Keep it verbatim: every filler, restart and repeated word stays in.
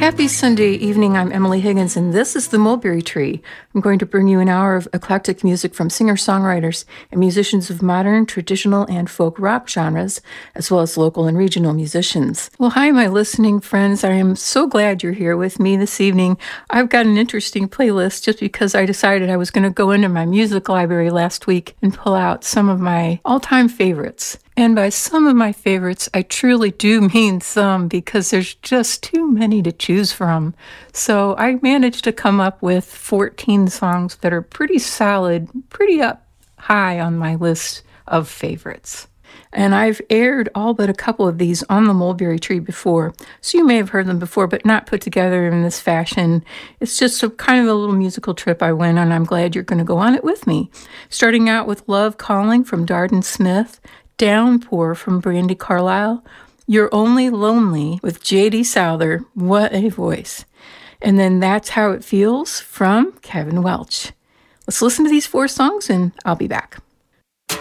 Happy Sunday evening. I'm Emily Higgins, and this is The Mulberry Tree. I'm going to bring you an hour of eclectic music from singer-songwriters and musicians of modern, traditional, and folk rock genres, as well as local and regional musicians. Well, hi, my listening friends. I am so glad you're here with me this evening. I've got an interesting playlist just because I decided I was going to go into my music library last week and pull out some of my all-time favorites. And by some of my favorites, I truly do mean some, because there's just too many to choose from. So I managed to come up with fourteen songs that are pretty solid, pretty up high on my list of favorites. And I've aired all but a couple of these on the Mulberry Tree before, so you may have heard them before, but not put together in this fashion. It's just a kind of a little musical trip I went on. I'm glad you're going to go on it with me. Starting out with Love Calling from Darden Smith, Downpour from Brandi Carlile, You're Only Lonely with J D Souther, what a voice. And then That's How It Feels from Kevin Welch. Let's listen to these four songs and I'll be back.